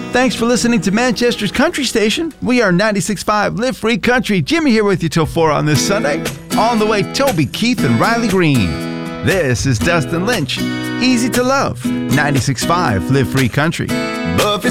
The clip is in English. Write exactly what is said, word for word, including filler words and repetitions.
Thanks for listening to Manchester's Country Station. We are ninety-six point five Live Free Country. Jimmy here with you till four on this Sunday. On the way, Toby Keith and Riley Green. This is Dustin Lynch. Easy to love. ninety-six point five Live Free Country. Buffy